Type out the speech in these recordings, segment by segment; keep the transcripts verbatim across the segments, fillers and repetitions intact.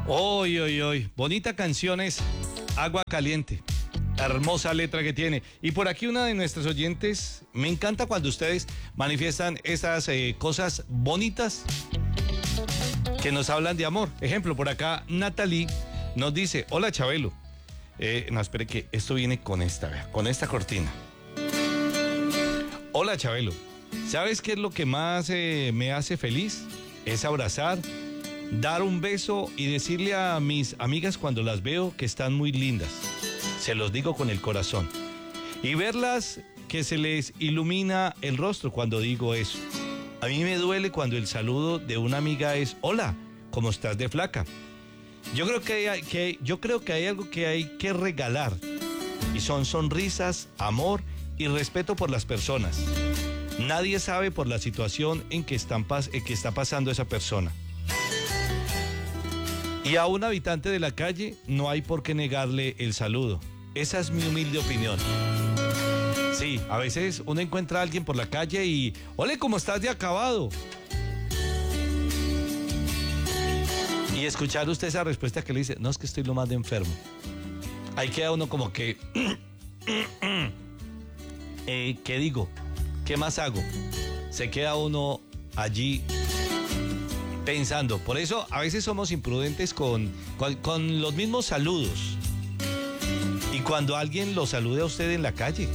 Hoy, hoy, hoy. Bonita canción es Agua Caliente. Hermosa letra que tiene. Y por aquí una de nuestras oyentes, me encanta cuando ustedes manifiestan esas eh, cosas bonitas que nos hablan de amor. Ejemplo, por acá Natalie nos dice: hola Chabelo. Eh, no, espere que esto viene con esta, vea, con esta cortina. Hola Chabelo, ¿sabes qué es lo que más eh, me hace feliz? Es abrazar, dar un beso y decirle a mis amigas cuando las veo que están muy lindas. Se los digo con el corazón. Y verlas que se les ilumina el rostro cuando digo eso. A mí me duele cuando el saludo de una amiga es: hola, ¿cómo estás de flaca? Yo creo que hay, que, yo creo que hay algo que hay que regalar. Y son sonrisas, amor y respeto por las personas. Nadie sabe por la situación en que, están, en que está pasando esa persona. Y a un habitante de la calle no hay por qué negarle el saludo. Esa es mi humilde opinión. Sí, a veces uno encuentra a alguien por la calle y: ole, ¿cómo estás de acabado? Y escuchar usted esa respuesta que le dice: no, es que estoy lo más de enfermo. Ahí queda uno como que... eh, ¿qué digo? ¿Qué más hago? Se queda uno allí pensando. Por eso a veces somos imprudentes con, con, con los mismos saludos. Y cuando alguien lo salude a usted en la calle,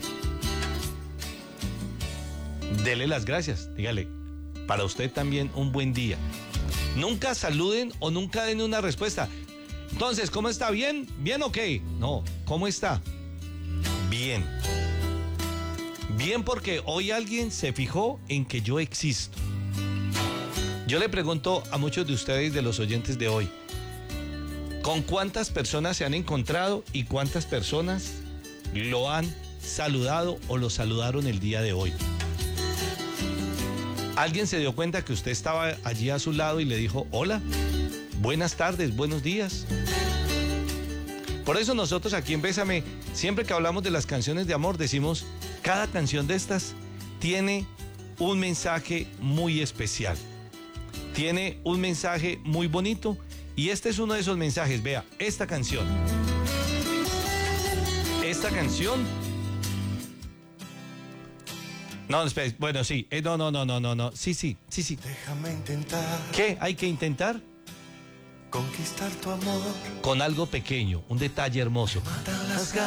dele las gracias. Dígale: para usted también un buen día. Nunca saluden o nunca den una respuesta. Entonces, ¿cómo está? ¿Bien? ¿Bien o qué? No, ¿cómo está? Bien. Bien, porque hoy alguien se fijó en que yo existo. Yo le pregunto a muchos de ustedes, de los oyentes de hoy, ¿con cuántas personas se han encontrado y cuántas personas lo han saludado o lo saludaron el día de hoy? ¿Alguien se dio cuenta que usted estaba allí a su lado y le dijo: hola, buenas tardes, buenos días? Por eso nosotros aquí en Bésame, siempre que hablamos de las canciones de amor, decimos: cada canción de estas tiene un mensaje muy especial. Tiene un mensaje muy bonito y este es uno de esos mensajes. Vea, esta canción. Esta canción... No, espera, bueno, sí, eh, no, no, no, no, no, no, sí, sí, sí, sí. Déjame intentar. ¿Qué hay que intentar? Conquistar tu amor. Con algo pequeño, un detalle hermoso. Matan las